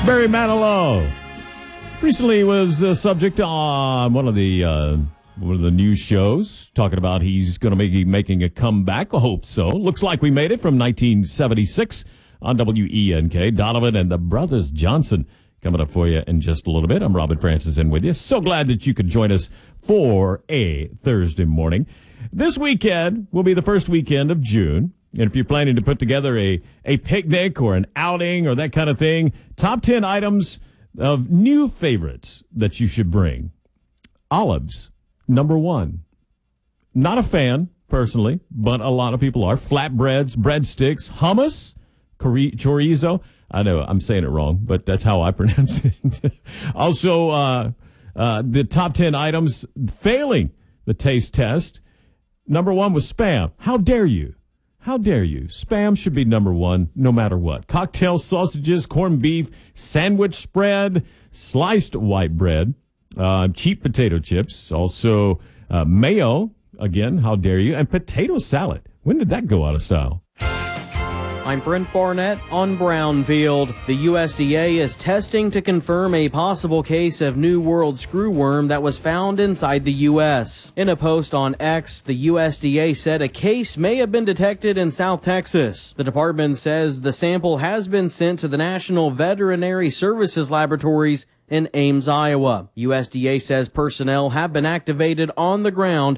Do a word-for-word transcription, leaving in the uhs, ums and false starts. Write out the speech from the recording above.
Barry Manilow recently was the subject on one of the uh, one of the news shows, talking about he's going to be making a comeback. I hope so. Looks like we made it from nineteen seventy-six on W E N K. Donovan and the Brothers Johnson coming up for you in just a little bit. I'm Robin Francis in with you. So glad that you could join us for a Thursday morning. This weekend will be the first weekend of June. And if you're planning to put together a, a picnic or an outing or that kind of thing, top ten items of new favorites that you should bring. Olives, number one. Not a fan, personally, but a lot of people are. Flatbreads, breadsticks, hummus, chorizo. I know I'm saying it wrong, but that's how I pronounce it. Also, uh, uh, the top ten items failing the taste test. Number one was Spam. How dare you? How dare you? Spam should be number one, no matter what. Cocktail sausages, corned beef, sandwich spread, sliced white bread, uh, cheap potato chips, also uh, mayo, again, how dare you, and potato salad. When did that go out of style? I'm Brent Barnett on Brownfield. The U S D A is testing to confirm a possible case of New World screwworm that was found inside the U S. In a post on X, the U S D A said a case may have been detected in South Texas. The department says the sample has been sent to the National Veterinary Services Laboratories in Ames, Iowa. U S D A says personnel have been activated on the ground